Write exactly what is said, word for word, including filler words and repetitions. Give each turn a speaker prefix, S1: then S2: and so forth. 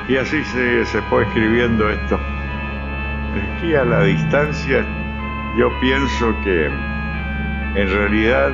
S1: Y así se, se fue escribiendo esto. Aquí a la distancia yo pienso que en realidad